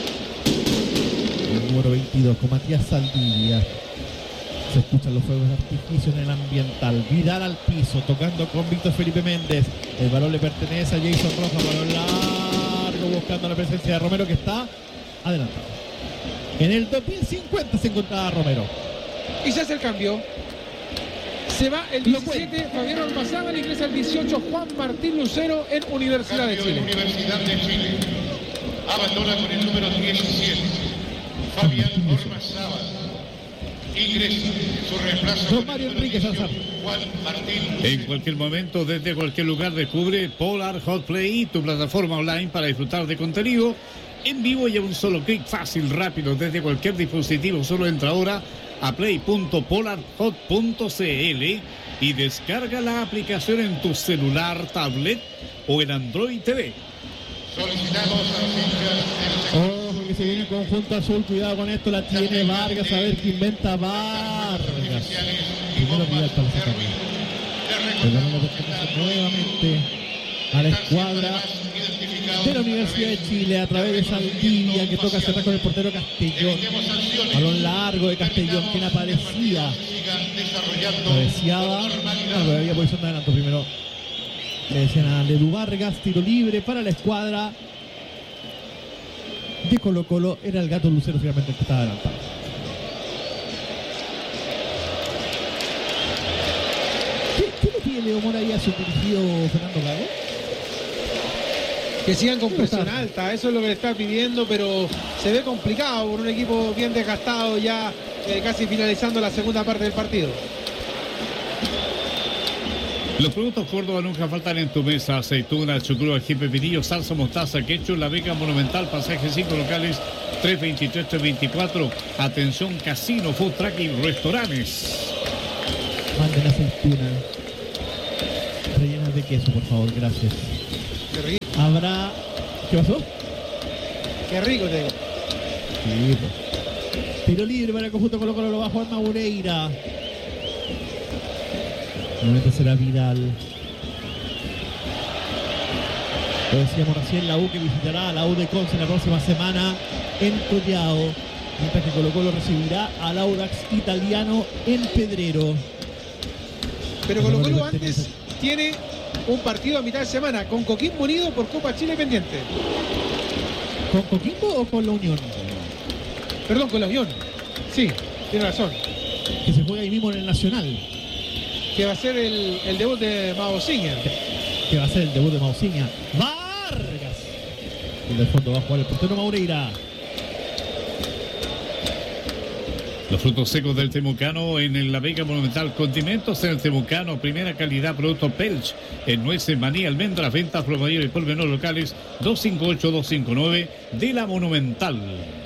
el número veintidós, con Matías Saldivia. Se escuchan los fuegos de artificio en el ambiental. Vidal al piso, tocando con Víctor Felipe Méndez. El balón le pertenece a Jason Rojas, balón largo, buscando la presencia de Romero, que está adelantado. En el dos mil cincuenta se encontraba Romero. Y se hace el cambio. Se va el diecisiete, Fabián Ormazábal, ingresa el dieciocho, Juan Martín Lucero en Universidad de Chile. Universidad de Chile. Abandona con el número diecisiete. Fabián Ormazábal. Ingresa su reemplazo. Don Mario Enrique Salazar. Juan Martín. En cualquier momento, desde cualquier lugar, descubre Polar Hot Play, tu plataforma online para disfrutar de contenido en vivo y a un solo clic, fácil, rápido, desde cualquier dispositivo. Solo entra ahora a play punto polar hot punto c l y descarga la aplicación en tu celular, tablet o en Android T V. Solicitamos a los hinchas del Ojo que se viene el conjunto azul, cuidado con esto, la tiene Vargas, a ver qué inventa Vargas. Primero Vidal para sacar. El balón lo pertenece nuevamente a la escuadra de la Universidad de Chile a través de Saldivia, que toca cerrar con el portero Castellón. Balón largo de Castellón, quien aparecía. Apareciaba. No, pero había posición de adelanto primero. Le decían a Ledu Vargas, tiro libre para la escuadra de Colo Colo. Era el Gato Lucero finalmente el que estaba adelantado. ¿Qué, qué le pide Leo Mora ahí a su dirigido Fernando Gago? Que sigan con presión alta, eso es lo que le está pidiendo, pero se ve complicado por un equipo bien desgastado ya, eh, casi finalizando la segunda parte del partido. Los productos Córdoba nunca faltan en tu mesa: aceituna, chucrúa, ají, pepinillo, salsa, mostaza, ketchup, La Vega Monumental, pasaje cinco locales, tres veintitrés, tres veinticuatro. Atención, casino, food truck y restaurantes. Manden aceituna rellenas de queso, por favor, gracias. Qué rico. Habrá... ¿Qué pasó? Qué rico te digo. Sí, pues. Tiro libre para el conjunto Colo Colo, lo va Juan Madureira. Nuevamente será Vidal. Lo decíamos recién, la U que visitará a la U de Conce la próxima semana en Collao, mientras que Colo Colo recibirá al Audax Italiano en Pedrero. Pero Colo Colo antes tiene un partido a mitad de semana con Coquimbo Unido por Copa Chile pendiente. ¿Con Coquimbo o con la Unión? Perdón, con la Unión. Sí, tiene razón. Que se juega ahí mismo en el Nacional. Que va a ser el, el debut de Mausiña. Que va a ser el debut de Mausiña. Vargas. Y de fondo va a jugar el portero Maureira. Los frutos secos del Temucano en La Vega Monumental. Condimentos en el Temucano, primera calidad, producto Pelch, en nueces, maní, almendras, ventas, por mayor y por menor locales, dos cinco ocho, dos cinco nueve de La Monumental.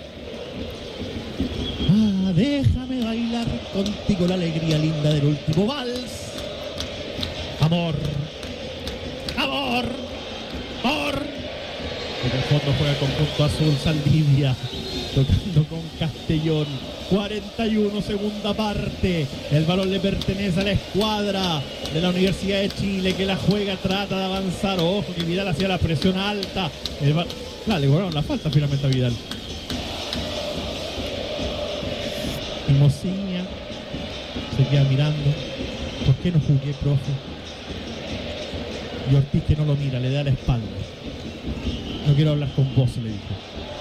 Ah, déjame bailar contigo la alegría linda del último vals. Amor. Amor. Amor. En el fondo juega el conjunto azul Saldivia, tocando con Castellón. cuarenta y uno, segunda parte. El balón le pertenece a la escuadra de la Universidad de Chile, que la juega, trata de avanzar. Ojo que Vidal hacía la presión alta. El ba... claro, le cobraron la falta finalmente a Vidal. Y Mociña se queda mirando. ¿Por qué no jugué, profe? Y Ortiz, que no lo mira, le da la espalda. No quiero hablar con vos, le dijo.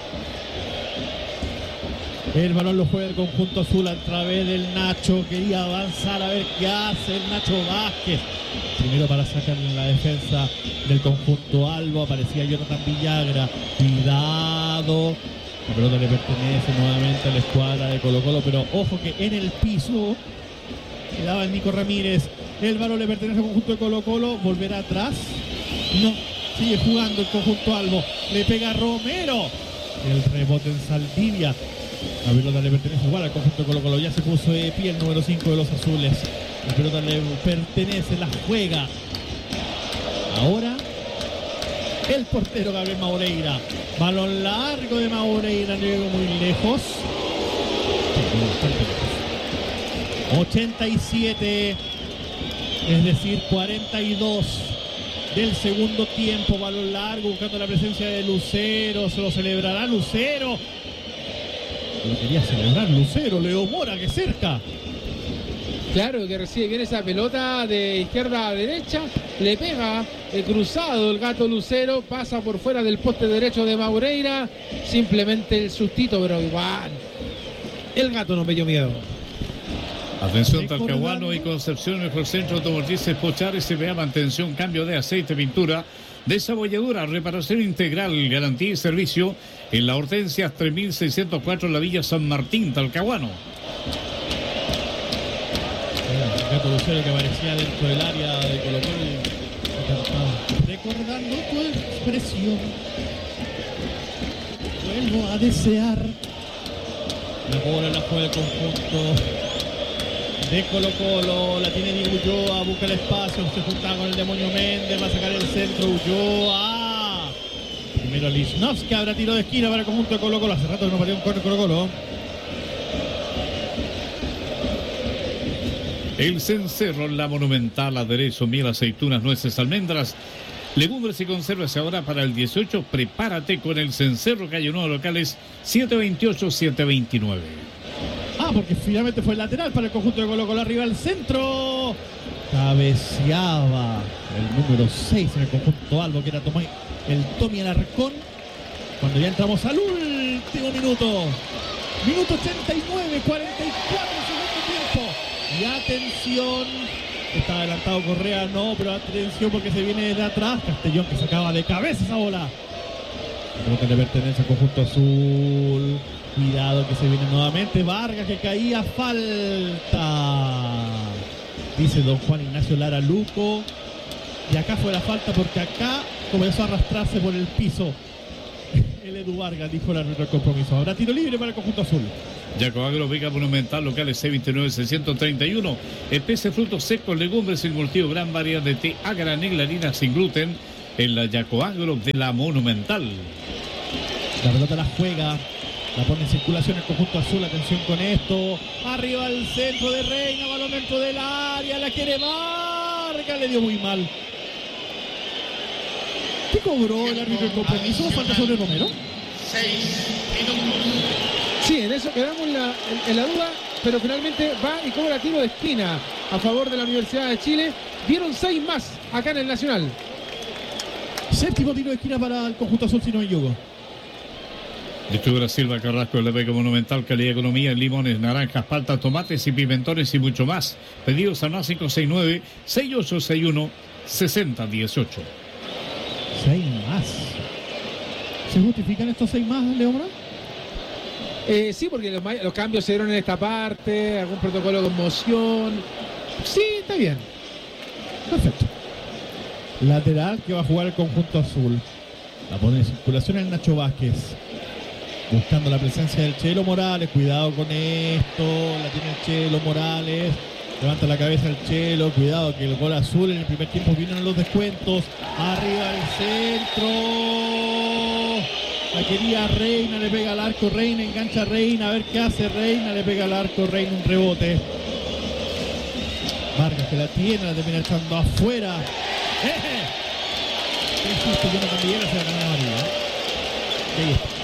El balón lo juega el conjunto azul a través del Nacho. Quería avanzar a ver qué hace el Nacho Vázquez. Primero para sacar la defensa del conjunto Albo. Aparecía Jonathan Villagra. Cuidado. La pelota le pertenece nuevamente a la escuadra de Colo Colo. Pero ojo que en el piso quedaba el Nico Ramírez. El balón le pertenece al conjunto de Colo Colo. Volverá atrás. No. Sigue jugando el conjunto Albo. Le pega Romero. El rebote en Saldivia. La pelota le pertenece igual al conjunto de Colo Colo. Ya se puso de pie el número cinco de los azules. La pelota le pertenece, la juega. Ahora el portero Gabriel Maureira. Balón largo de Maureira, llegó muy lejos. ochenta y siete, es decir, cuarenta y dos del segundo tiempo. Balón largo buscando la presencia de Lucero. Se lo celebrará Lucero. Lo quería celebrar Lucero. Leo Mora, que cerca. Claro, que recibe bien esa pelota de izquierda a derecha, le pega el cruzado el gato Lucero, pasa por fuera del poste derecho de Maureira, simplemente el sustito, pero igual el gato no me dio miedo. Atención Talcahuano y Concepción, mejor centro automotrices Pochar, S B A, mantención, cambio de aceite, pintura, desabolladura, reparación integral, garantía y servicio en la Hortensias tres mil seiscientos cuatro en la Villa San Martín, Talcahuano. El gato Lucero que aparecía dentro del área de Colo Colo. Recordando tu expresión, vuelvo a desear. La bola la juega el conjunto de Colo Colo, la tiene Diego Ulloa, busca el espacio, se junta con el demonio Méndez, va a sacar el centro Ulloa. Primero Lichnowsky, habrá tiro de esquina para el conjunto de Colo Colo. Hace rato que no pateó un corner Colo Colo. El cencerro, la monumental, aderezo, miel, aceitunas, nueces, almendras, legumbres y conservas ahora para el dieciocho. Prepárate con el cencerro, calle nueve, locales siete veintiocho, siete veintinueve. Ah, porque finalmente fue el lateral para el conjunto de Colo Colo, arriba al centro. Cabeceaba el número seis en el conjunto Albo, que era Tomé, el Tommy Alarcón. Cuando ya entramos al último minuto. Minuto ochenta y nueve, cuarenta y cuatro, segundo tiempo. Y atención, está adelantado Correa, no, pero atención porque se viene de atrás. Castellón que sacaba de cabeza esa bola. Creo que le pertenece al conjunto azul. Cuidado que se viene nuevamente. Vargas que caía, falta. Dice don Juan Ignacio Lara Luco. Y acá fue la falta porque acá comenzó a arrastrarse por el piso el Edu Vargas, dijo el árbitro del compromiso. Habrá tiro libre para el conjunto azul. Yaco Agro, Vega Monumental, locales C veintinueve, seiscientos treinta y uno. Especie, frutos secos, legumbres sin cultivo, gran variedad de té a granel, harina sin gluten en la Yaco Agro de la Monumental. La pelota la juega, la pone en circulación el conjunto azul. Atención con esto. Arriba al centro de Reina, balón dentro del área, la quiere Vargas, le dio muy mal. ¿Qué cobró el árbitro del compromiso? ¿Falta sobre Romero? Seis minutos. Sí, en eso quedamos en la, en, en la duda, pero finalmente va y cobra tiro de esquina a favor de la Universidad de Chile. Dieron seis más acá en el Nacional. Séptimo tiro de esquina para el conjunto azul, si no me equivoco. Distribuidora Silva Carrasco, la Vega Monumental, calidad de economía, limones, naranjas, paltas, tomates y pimentones y mucho más. Pedidos a cinco seis nueve, seis ocho seis uno, seis cero uno ocho. Seis más. ¿Se justifican estos seis más, Leomra? Eh, sí, porque los, los cambios se dieron en esta parte, algún protocolo de conmoción. Sí, está bien. Perfecto. Lateral que va a jugar el conjunto azul. La pone en circulación el Nacho Vázquez. Buscando la presencia del Chelo Morales. Cuidado con esto. La tiene el Chelo Morales. Levanta la cabeza el Chelo. Cuidado que el gol azul en el primer tiempo vino en los descuentos. Arriba el centro. La quería Reina. Le pega al arco Reina. Engancha Reina. A ver qué hace Reina. Le pega al arco Reina. Un rebote. Vargas que la tiene. La termina echando afuera. ¡Eh! Qué susto que una candillera se la ganó amarilla. Ahí está.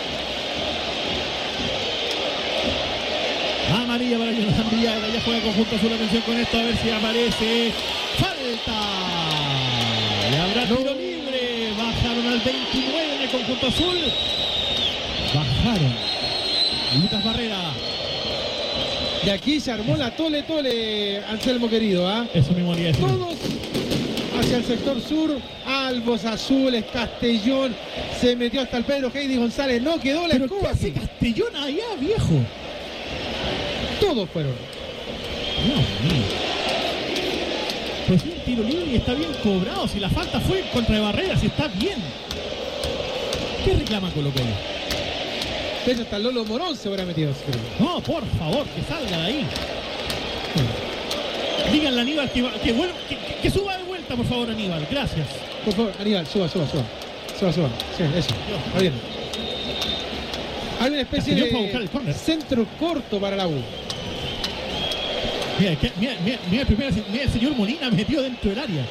Amarilla para Jonathan Villagra. Ya juega conjunto azul. Atención con esto. A ver si aparece. ¡Falta! Y habrá No. tiro libre. Bajaron al veintinueve en el conjunto azul. Bajaron. Lucas Barrera. De aquí se armó la tole tole, Anselmo querido, ¿ah? Eso mismo quería decir. Todos hacia el sector sur, Albos, Azules, Castellón, se metió hasta el Pedro Heidi González, no quedó la Pero escoba ¿qué hace aquí. Castellón allá, viejo? Todos fueron. Dios mío. Pues sí, un tiro libre y está bien cobrado. Si la falta fue en contra de Barrera, si está bien. ¿Qué reclama Colo Colo? De hecho, hasta Lolo Morón se hubiera metido. No, por favor, que salga de ahí. Díganle a Aníbal que, va- que, vuel- que, que- que suba de vuelta, por favor, Aníbal. Gracias. Por favor, Aníbal, suba, suba, suba. Suba, suba. Sí, eso. Está bien. Hay una especie Castellón fue a buscar el de córner. centro corto para la U. Mira, que- mira, mira, mira, el primer- mira, el señor Molina metió dentro del área.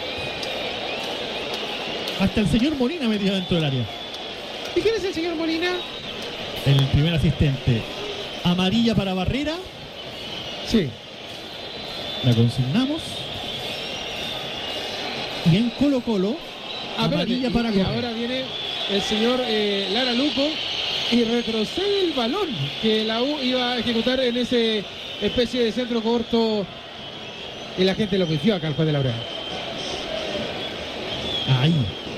Hasta el señor Molina metió dentro del área. ¿Y quién es el señor Molina? El primer asistente. Amarilla para Barrera. Sí. La consignamos. Y en Colo Colo, Ah, amarilla espérate, para y, y Correa. ahora viene el señor eh, Lara Luco y retrocede el balón que la U iba a ejecutar en ese especie de centro corto y la gente lo pifió acá al juez de la Brea. Ahí.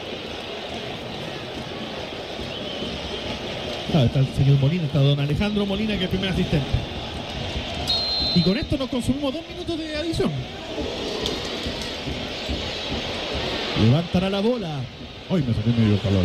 Claro, está el señor Molina, está don Alejandro Molina, que es el primer asistente. Y con esto nos consumimos dos minutos de adición. Levantará la bola. Hoy me saqué medio calor.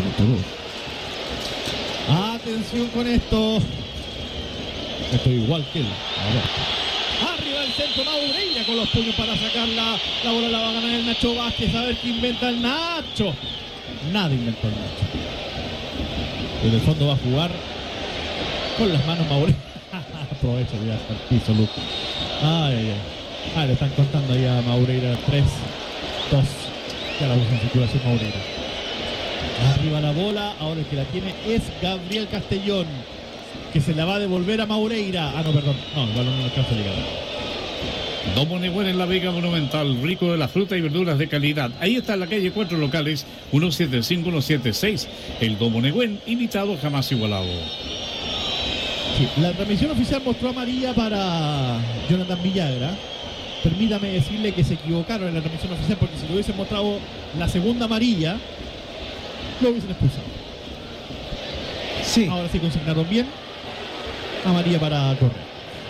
Atención con esto. Estoy igual que él. A ver. Arriba el centro, Maureira con los puños para sacarla. La bola la va a ganar el Nacho Vázquez. A ver qué inventa el Nacho. Nada inventó el Nacho. Desde el fondo va a jugar con las manos Maureira. Aprovecha ya hasta el piso, Luke. Ay, ay, ay. Ah, le están contando ahí a Maureira. tres, dos. Ya la usa en circulación Maureira. Arriba la bola. Ahora el que la tiene es Gabriel Castellón, que se la va a devolver a Maureira. Ah, no, perdón. No, el balón no alcanza a llegar. Domonegüen en la Vega Monumental, rico de las frutas y verduras de calidad. Ahí está en la calle cuatro locales, uno siete cinco, uno siete seis. El Domonegüen, imitado jamás igualado. Sí, la transmisión oficial mostró amarilla para Jonathan Villagra. Permítame decirle que se equivocaron en la transmisión oficial, porque si le hubiesen mostrado la segunda amarilla, lo hubiesen expulsado. Sí. Ahora sí consignaron bien. Amarilla para Correa.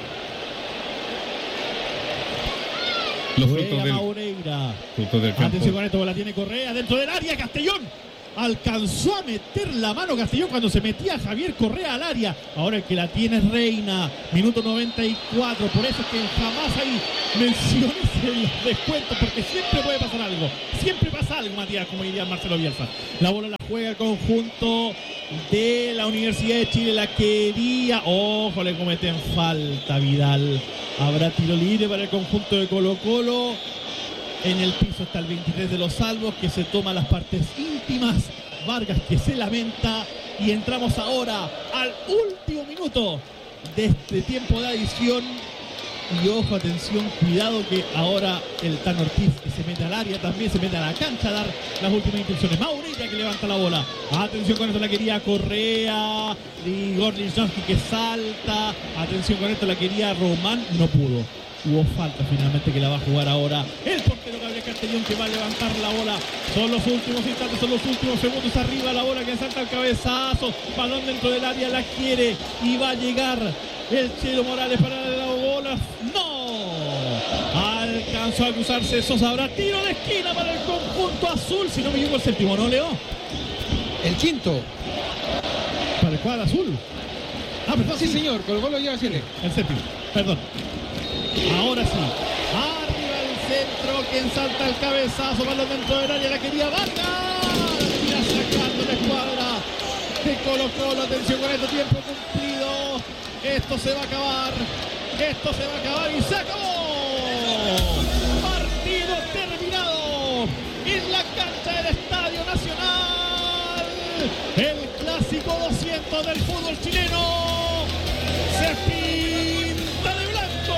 Los Juega frutos del, Maureira. frutos del campo. Atención con esto, la tiene Correa dentro del área. Castellón alcanzó a meter la mano Castellón cuando se metía Javier Correa al área. Ahora el que la tiene es Reina. Minuto noventa y cuatro. Por eso es que jamás hay menciones en los descuentos, porque siempre puede pasar algo. Siempre pasa algo, Matías, como diría Marcelo Bielsa. La bola la juega el conjunto de la Universidad de Chile. La quería. Ojo, le cometen falta Vidal. Habrá tiro libre para el conjunto de Colo Colo. En el piso está el veintitrés de los Salvos, que se toma las partes íntimas. Vargas, que se lamenta. Y entramos ahora al último minuto de este tiempo de adición. Y ojo, atención, cuidado que ahora el Tan Ortiz, que se mete al área, también se mete a la cancha a dar las últimas instrucciones. Maureira, que levanta la bola. Atención con esto, la quería Correa. Igor Lichnowsky, que salta. Atención con esto, la quería Román. No pudo. Hubo falta finalmente, que la va a jugar ahora el portero Gabriel Castellón, que va a levantar la bola. Son los últimos instantes, son los últimos segundos. Arriba la bola, que salta al cabezazo. Balón dentro del área, la quiere y va a llegar el Chelo Morales para la bola. ¡No! Alcanzó a cruzarse Sosa. Habrá tiro de esquina para el conjunto azul. Si no me equivoco, el séptimo, ¿no, Leo? El quinto. Para el cuadro azul. Ah, perdón, Sí, señor, Colo Colo lleva siete. El séptimo, perdón. Ahora sí. Arriba el centro, quien salta el cabezazo, balón dentro del área, la quería Vargas. Ya sacando la escuadra de Colo Colo. Atención con este tiempo cumplido. Esto se va a acabar. Esto se va a acabar y se acabó. Partido terminado en la cancha del Estadio Nacional. El clásico doscientos del fútbol chileno se pinta de blanco.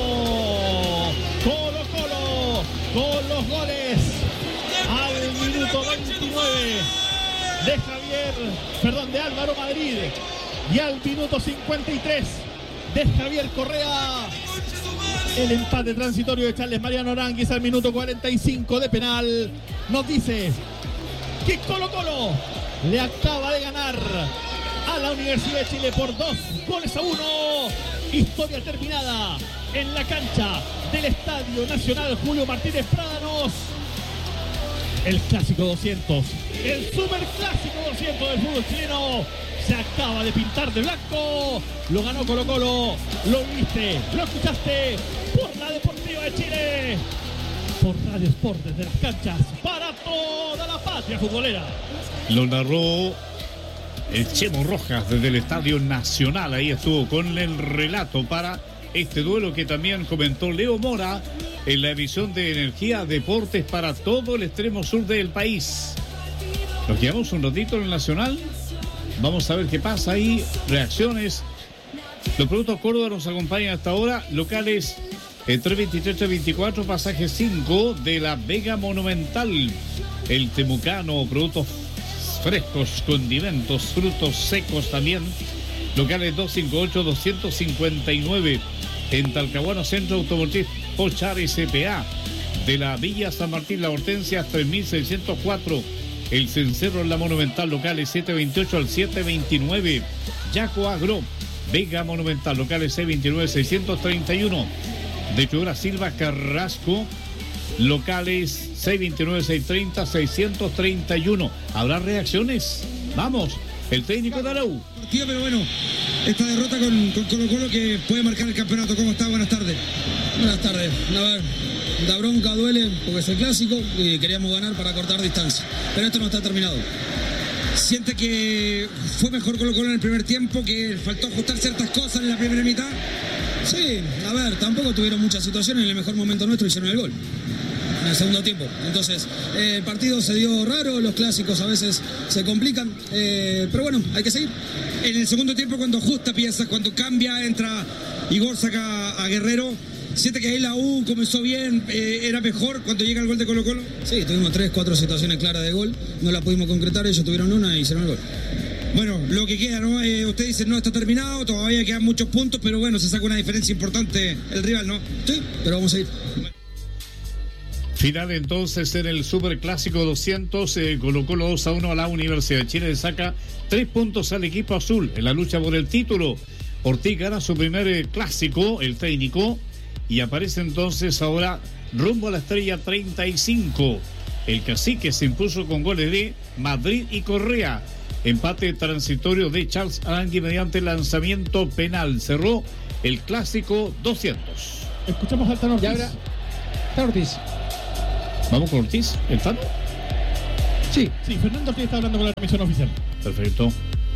Colo Colo con los goles al minuto veintinueve de Javier, perdón, de Álvaro Madrid, y al minuto cincuenta y tres de Javier Correa. El empate transitorio de Charles Mariano Aránguiz al minuto cuarenta y cinco de penal nos dice que Colo Colo le acaba de ganar a la Universidad de Chile por dos goles a uno. Historia terminada en la cancha del Estadio Nacional Julio Martínez Prádanos. El clásico doscientos, el superclásico doscientos del fútbol chileno se acaba de pintar de blanco. Lo ganó Colo Colo, lo viste, lo escuchaste por la Deportiva de Chile. por Radio Sport desde las canchas para toda la patria futbolera. Lo narró el Chemo Rojas desde el Estadio Nacional. Ahí estuvo con el relato para este duelo que también comentó Leo Mora en la emisión de Energía Deportes para todo el extremo sur del país. Nos quedamos un ratito en el Nacional. Vamos a ver qué pasa ahí. Reacciones. Los productos Córdoba nos acompañan hasta ahora. Locales entre veintitrés y veinticuatro, pasaje cinco de la Vega Monumental. El Temucano, productos frescos, condimentos, frutos secos también. Locales doscientos cincuenta y ocho, doscientos cincuenta y nueve. En Talcahuano, Centro Automotriz Pochar S P A. De la Villa San Martín, La Hortensia, tres mil seiscientos cuatro. El Cencerro en la Monumental, locales siete veintiocho al siete veintinueve. Yaco Agro, Vega Monumental, locales seis veintinueve, seiscientos treinta y uno. De Chubra Silva Carrasco, locales seis veintinueve, seiscientos treinta, seiscientos treinta y uno. ¿Habrá reacciones? Vamos, el técnico de Arau. Partido, pero bueno, esta derrota con, con Colo Colo que puede marcar el campeonato. ¿Cómo está? Buenas tardes. Buenas tardes. A ver, la bronca duele porque es el clásico y queríamos ganar para cortar distancia. Pero esto no está terminado. ¿Siente que fue mejor Colo Colo en el primer tiempo, que faltó ajustar ciertas cosas en la primera mitad? Sí, a ver, tampoco tuvieron muchas situaciones. En el mejor momento nuestro hicieron el gol en el segundo tiempo. Entonces, eh, el partido se dio raro, los clásicos a veces se complican, eh, pero bueno, hay que seguir. En el segundo tiempo, cuando ajusta piezas, cuando cambia, entra Igor, saca a Guerrero, ¿siente que ahí la U comenzó bien, eh, era mejor cuando llega el gol de Colo Colo? Sí, tuvimos tres, cuatro situaciones claras de gol, no la pudimos concretar, ellos tuvieron una y hicieron el gol. Bueno, lo que queda, ¿no? Eh, usted dice no está terminado, todavía quedan muchos puntos, pero bueno, se saca una diferencia importante el rival, ¿no? Sí, pero vamos a ir. Final entonces en el Superclásico doscientos, eh, Colo Colo dos a uno a la Universidad de Chile, le saca tres puntos al equipo azul en la lucha por el título. Ortiz gana su primer eh, clásico, el técnico, y aparece entonces ahora rumbo a la estrella treinta y cinco. El Cacique se impuso con goles de Madrid y Correa. Empate transitorio de Charles Arangui mediante lanzamiento penal. Cerró el clásico doscientos. Escuchamos al Tano Ortiz. Y ahora, Tano Ortiz. ¿Vamos con Ortiz? ¿El Tano? Sí. Sí, Fernando Ortiz está hablando con la transmisión oficial. Perfecto.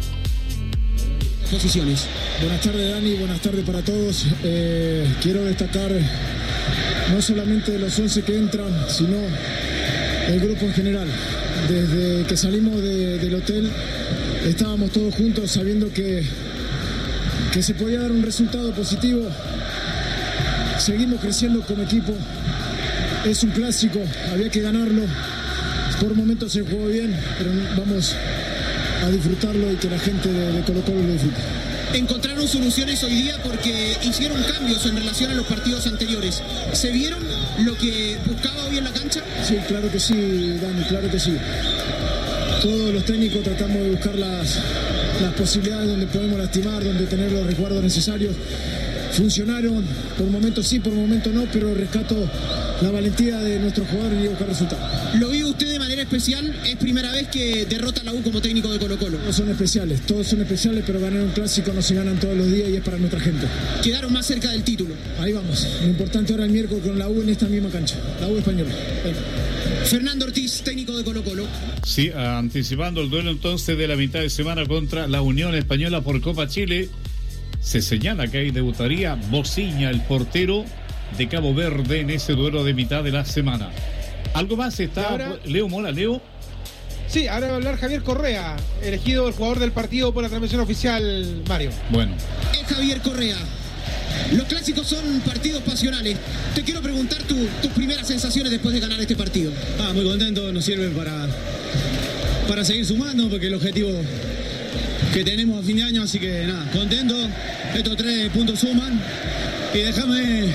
Posiciones. Buenas tardes, Dani, buenas tardes para todos. Eh, quiero destacar no solamente de los once que entran, sino del grupo en general. Desde que salimos de, del hotel estábamos todos juntos sabiendo que, que se podía dar un resultado positivo. Seguimos creciendo como equipo. Es un clásico, había que ganarlo. Por momentos se jugó bien, pero vamos a disfrutarlo y que la gente de, de Colo Colo lo disfrute. Encontraron soluciones hoy día porque hicieron cambios en relación a los partidos anteriores. ¿Se vieron lo que buscaba hoy en la cancha? Sí, claro que sí, Dani, claro que sí. Todos los técnicos tratamos de buscar las, las posibilidades donde podemos lastimar, donde tener los resguardos necesarios. Funcionaron, por momentos sí, por momentos no, pero rescato la valentía de nuestros jugadores y buscar resultados. ¿Lo vio usted de manera especial? ¿Es primera vez que derrota a la U como técnico de Colo Colo? Todos son especiales, todos son especiales, pero ganar un clásico no se ganan todos los días y es para nuestra gente. Quedaron más cerca del título. Ahí vamos, lo importante ahora el miércoles con la U en esta misma cancha, la U española. Venga. Fernando Ortiz, técnico de Colo Colo. Sí, anticipando el duelo entonces de la mitad de semana contra la Unión Española por Copa Chile. Se señala que ahí debutaría Bociña, el portero de Cabo Verde, en ese duelo de mitad de la semana. ¿Algo más está ahora, Leo Mola, Leo? Sí, ahora va a hablar Javier Correa, elegido el jugador del partido por la transmisión oficial, Mario. Bueno. Es Javier Correa. Los clásicos son partidos pasionales. Te quiero preguntar tu, tus primeras sensaciones después de ganar este partido. Ah, muy contento, nos sirve para, para seguir sumando, porque el objetivo que tenemos a fin de año, así que nada, contento. Estos tres puntos suman. Y déjame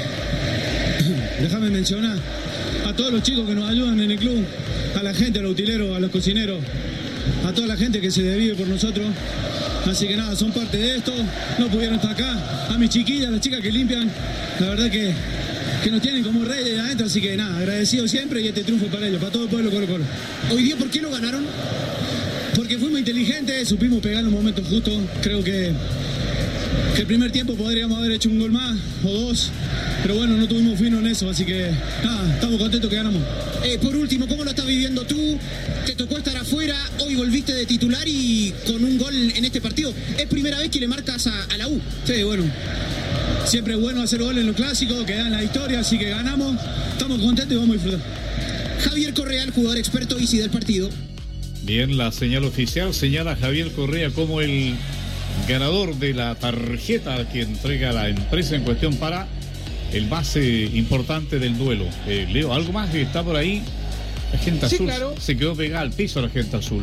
déjame mencionar a todos los chicos que nos ayudan en el club, a la gente, a los utileros, a los cocineros, a toda la gente que se desvive por nosotros. Así que nada, son parte de esto, no pudieron estar acá. A mis chiquillas, a las chicas que limpian, la verdad que, que nos tienen como reyes adentro, así que nada, agradecido siempre y este triunfo para ellos, para todo el pueblo Colo Colo. Hoy día, ¿por qué lo ganaron? Porque fuimos inteligentes, supimos pegar en los momentos justos. Creo que que el primer tiempo podríamos haber hecho un gol más o dos, pero bueno, no tuvimos fino en eso, así que nada, estamos contentos que ganamos. Eh, por último, ¿cómo lo estás viviendo tú? Te tocó estar afuera, hoy volviste de titular y con un gol en este partido. ¿Es primera vez que le marcas a, a la U? Sí, bueno, siempre es bueno hacer goles en los clásicos, que dan la historia, así que ganamos, estamos contentos y vamos a disfrutar. Javier Correa, el jugador experto Easy del partido. Bien, la señal oficial señala a Javier Correa como el ganador de la tarjeta que entrega la empresa en cuestión para el base importante del duelo. Eh, Leo, ¿algo más que está por ahí? La gente Sí, azul claro. se quedó pegada al piso, la gente azul.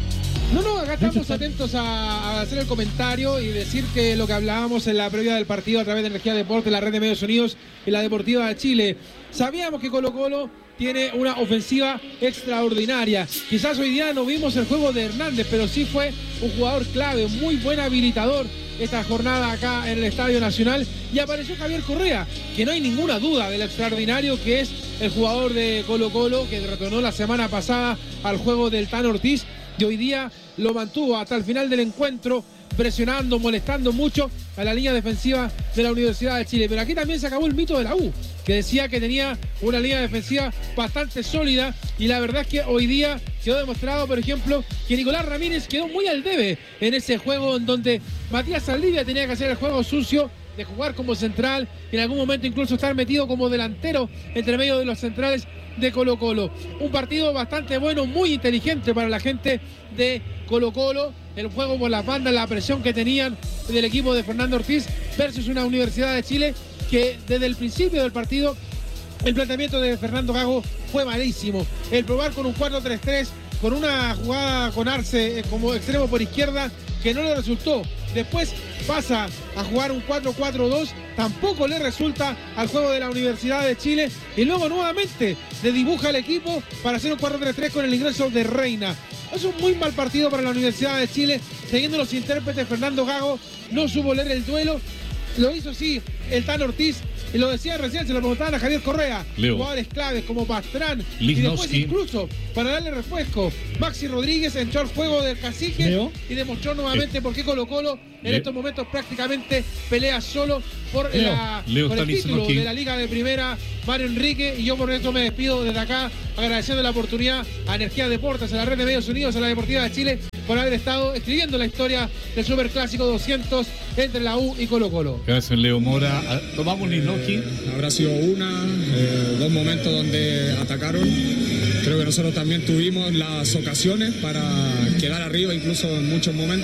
No, no, acá estamos atentos a, a hacer el comentario y decir que lo que hablábamos en la previa del partido a través de Energía Deporte, la red de medios unidos y la Deportiva de Chile. Sabíamos que Colo Colo tiene una ofensiva extraordinaria. Quizás hoy día no vimos el juego de Hernández, pero sí fue un jugador clave, un muy buen habilitador esta jornada acá en el Estadio Nacional. Y apareció Javier Correa, que no hay ninguna duda del extraordinario que es el jugador de Colo Colo, que retornó la semana pasada al juego del Tan Ortiz y hoy día lo mantuvo hasta el final del encuentro, presionando, molestando mucho a la línea defensiva de la Universidad de Chile. Pero aquí también se acabó el mito de la U, que decía que tenía una línea defensiva bastante sólida, y la verdad es que hoy día quedó demostrado, por ejemplo, que Nicolás Ramírez quedó muy al debe en ese juego en donde Matías Saldivia tenía que hacer el juego sucio de jugar como central y en algún momento incluso estar metido como delantero entre medio de los centrales de Colo Colo. Un partido bastante bueno, muy inteligente para la gente de Colo Colo. El juego por las bandas, la presión que tenían del equipo de Fernando Ortiz versus una Universidad de Chile que desde el principio del partido el planteamiento de Fernando Gago fue malísimo. El probar con un cuatro tres tres, con una jugada con Arce como extremo por izquierda que no le resultó. Después pasa a jugar un cuatro cuatro dos, tampoco le resulta al juego de la Universidad de Chile, y luego nuevamente le dibuja el equipo para hacer un cuatro tres tres con el ingreso de Reina. Es un muy mal partido para la Universidad de Chile, teniendo los intérpretes. Fernando Gago no supo leer el duelo, lo hizo sí el Tan Ortiz, y lo decía recién, se lo preguntaban a Javier Correa. Leo. Jugadores claves como Pastrán, y Lichnowsky. después incluso para darle refresco, Maxi Rodríguez entró al juego del cacique Leo. y demostró nuevamente por qué Colo Colo en Leo. estos momentos prácticamente pelea solo por, Leo. la, Leo por el está título Lichnowsky. de la Liga de Primera, Mario Enrique, y yo por eso me despido desde acá agradeciendo la oportunidad a Energía Deportes, a la red de medios unidos, a la Deportiva de Chile, por haber estado escribiendo la historia del Superclásico doscientos entre la U y Colo Colo. Gracias, Leo Mora. Ah, Tomamos Lichnowsky. Habrá sido una, eh, dos momentos donde atacaron. Creo que nosotros también tuvimos las ocasiones para quedar arriba, incluso en muchos momentos.